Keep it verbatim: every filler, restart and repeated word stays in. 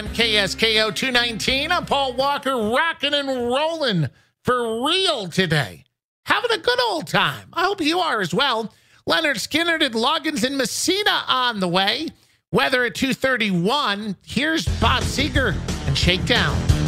K S K O two nineteen. I'm Paul Walker, rocking and rolling for real today. Having a good old time. I hope you are as well. Leonard Skinner and Loggins and Messina on the way. Weather at two thirty-one. Here's Bob Seger and Shakedown.